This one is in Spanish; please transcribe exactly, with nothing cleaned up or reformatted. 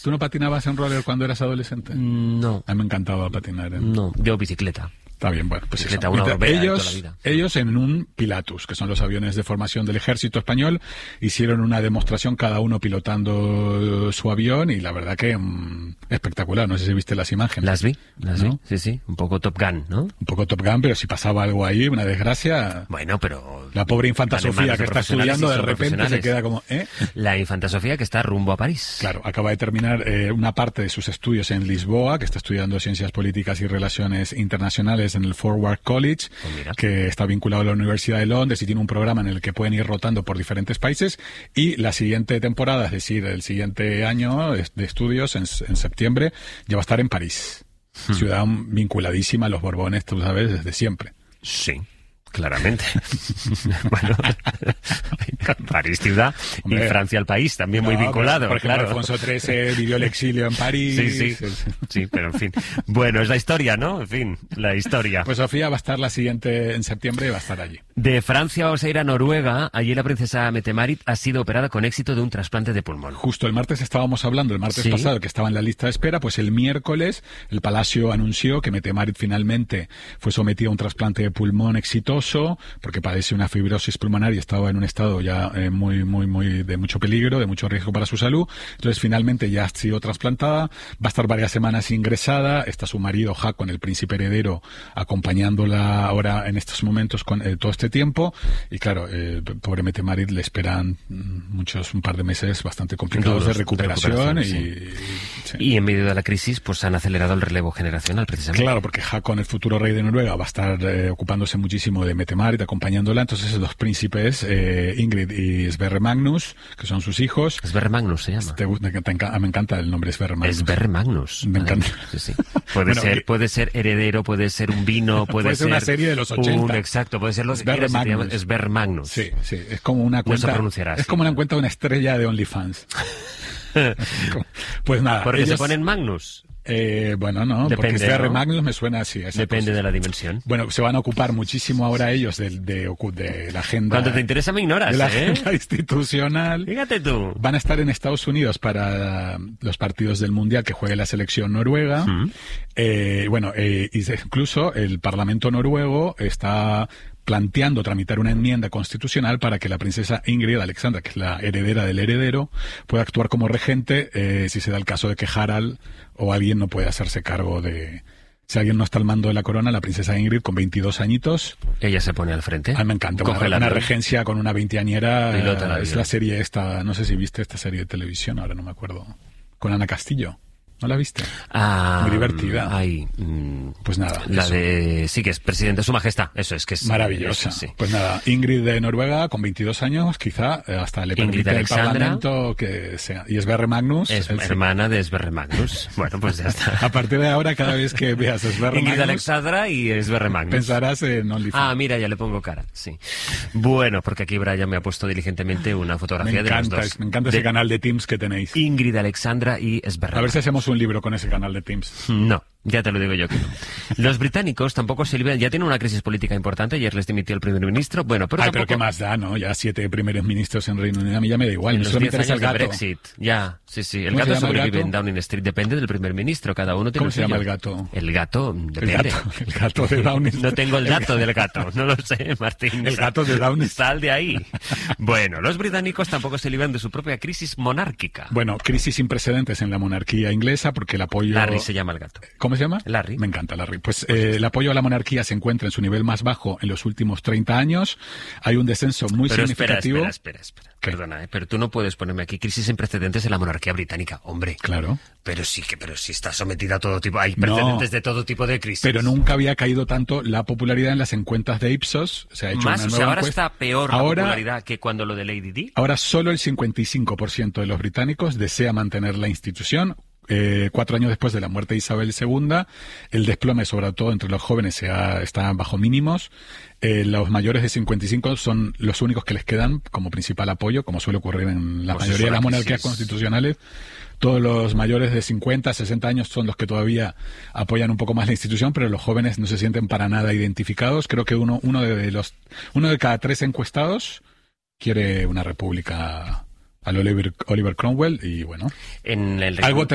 ¿Tú no patinabas en roller cuando eras adolescente? No. A mí me encantaba patinar. En... No, yo bicicleta. Está bien, bueno, pues bicicleta, eso. una europea ellos, de toda la vida. ellos en un Pilatus, que son los aviones de formación del ejército español, hicieron una demostración, cada uno pilotando su avión, y la verdad que mmm, espectacular. No sé si viste las imágenes. Las vi, las ¿no? vi, sí, sí. Un poco Top Gun, ¿no? Un poco Top Gun, pero si pasaba algo ahí, una desgracia... Bueno, pero... La pobre infanta Sofía, que está estudiando, de repente se queda como... ¿eh? La infanta Sofía, que está rumbo a París. Claro, acaba de terminar eh, una parte de sus estudios en Lisboa, que está estudiando Ciencias Políticas y Relaciones Internacionales en el Forward College, pues que está vinculado a la Universidad de Londres y tiene un programa en el que pueden ir rotando por diferentes países. Y la siguiente temporada, es decir, el siguiente año de estudios, en, en septiembre, ya va a estar en París. Hmm. Ciudad vinculadísima a los Borbones, tú sabes, desde siempre. Sí. Claramente. Bueno, París ciudad. Hombre, y Francia el país, también no, muy vinculado. Por ejemplo, claro. Alfonso trece vivió el exilio en París. Sí, sí, sí, pero en fin. Bueno, es la historia, ¿no? En fin, la historia. Pues Sofía va a estar la siguiente, en septiembre, va a estar allí. De Francia vamos a ir a Noruega. Allí la princesa Mette-Marit ha sido operada con éxito de un trasplante de pulmón. Justo el martes estábamos hablando, el martes ¿Sí? pasado, que estaba en la lista de espera, pues el miércoles el Palacio anunció que Mette-Marit finalmente fue sometida a un trasplante de pulmón exitoso, porque padece una fibrosis pulmonar y estaba en un estado ya eh, muy, muy, muy de mucho peligro, de mucho riesgo para su salud. Entonces, finalmente ya ha sido trasplantada, va a estar varias semanas ingresada, está su marido Haakon, el príncipe heredero, acompañándola ahora en estos momentos con eh, todo este tiempo, y claro, eh, pobre Mette-Marit le esperan muchos, un par de meses bastante complicados Duros, de recuperación, de recuperación y, sí. Sí. Y en medio de la crisis, pues han acelerado el relevo generacional, precisamente. Claro, porque Haakon, el futuro rey de Noruega, va a estar eh, ocupándose muchísimo de Mette-Marit, acompañándola. Entonces, esos dos príncipes, eh, Ingrid y Sverre Magnus, que son sus hijos. Sverre Magnus se llama. Te, te, te, te, me encanta el nombre Sverre Magnus. Sverre Magnus. Me encanta. Sí, sí. Puede, bueno, ser, y... puede ser heredero, puede ser un vino, puede, puede ser una serie de los ochenta. Un, exacto, puede ser los Sverre Magnus. Sverre Magnus. Sí, sí. Es como una cuenta. No se pronunciará es así. como una cuenta de una estrella de OnlyFans. Pues nada. Porque ellos... se ponen Magnus. Eh, bueno, no, Depende, porque Sverre ¿no? Magnus me suena así. Depende cosa. De la dimensión. Bueno, se van a ocupar muchísimo ahora ellos de, de, de la agenda... Cuando te interesa me ignoras, de la ¿eh? agenda institucional. Fíjate tú. Van a estar en Estados Unidos para los partidos del Mundial que juegue la selección noruega. ¿Mm? Eh, bueno, eh, incluso el Parlamento noruego está planteando tramitar una enmienda constitucional para que la princesa Ingrid Alexandra, que es la heredera del heredero, pueda actuar como regente eh, si se da el caso de que Harald o alguien no puede hacerse cargo de... Si alguien no está al mando de la corona, la princesa Ingrid, con veintidós añitos... Ella se pone al frente. A mí me encanta. Una, una regencia con una veinteañera. La es la serie esta... No sé si viste esta serie de televisión, ahora no me acuerdo. Con Ana Castillo. ¿No la viste? Ah, muy divertida. Ay, mm, pues nada. La eso. de... Sí, que es presidente de su majestad. Eso es, que es... Maravillosa. Eso, sí. Pues nada, Ingrid de Noruega, con veintidós años, quizá hasta le permite al Parlamento que sea... Y Sverre Magnus... Es el... hermana de Sverre Magnus. Bueno, pues ya está. A partir de ahora, cada vez que veas a Sverre Ingrid Magnus... Alexandra y Sverre Magnus. Pensarás en OnlyFans. Ah, mira, ya le pongo cara, sí. Bueno, porque aquí Brian me ha puesto diligentemente una fotografía me encanta, de los dos. Me encanta de... ese canal de Teams que tenéis. Ingrid Alexandra y Sverre A ver si hacemos un libro con ese canal de Teams. No, ya te lo digo yo que no. Los británicos tampoco se liberan, ya tienen una crisis política importante, ayer les dimitió el primer ministro, bueno, pero Ay, tampoco... pero qué más da, ¿no? Ya siete primeros ministros en Reino Unido, a mí ya me da igual, en no los diez interesa años el de gato. Brexit, ya, sí, sí, el ¿Cómo gato se llama sobrevive el gato? en Downing Street, depende del primer ministro, cada uno tiene ¿Cómo el se llama suyo. el gato? El gato, depende. El gato, el gato de Downing Street. No tengo el dato del gato, no lo sé, Martín. El gato de Downing Street. Sal de ahí. Bueno, los británicos tampoco se libran de su propia crisis monárquica. Bueno, crisis sin precedentes en la monarquía inglesa, porque el apoyo... Larry se llama el gato. ¿Cómo se llama? Larry. Me encanta Larry. Pues eh, el apoyo a la monarquía se encuentra en su nivel más bajo en los últimos treinta años. Hay un descenso muy pero significativo. Espera, espera, espera, espera. Perdona, ¿eh? Pero tú no puedes ponerme aquí crisis sin precedentes en la monarquía británica, hombre. Claro. Pero sí que, pero sí está sometida a todo tipo, hay precedentes no, de todo tipo de crisis. Pero nunca había caído tanto la popularidad en las encuestas de Ipsos. Se ha hecho Más, una o nueva sea, ahora encuesta. está peor ahora, la popularidad que cuando lo de Lady Di. Ahora solo el cincuenta y cinco por ciento de los británicos desea mantener la institución. Eh, cuatro años después de la muerte de Isabel segunda, el desplome, sobre todo entre los jóvenes, se ha, está bajo mínimos. Eh, los mayores de cincuenta y cinco son los únicos que les quedan como principal apoyo, como suele ocurrir en la Pues mayoría de las monarquías crisis. constitucionales. Todos los mayores de cincuenta, sesenta años son los que todavía apoyan un poco más la institución, pero los jóvenes no se sienten para nada identificados. Creo que uno, uno de los, uno de cada tres encuestados quiere una república al Oliver, Oliver Cromwell y bueno. En el algo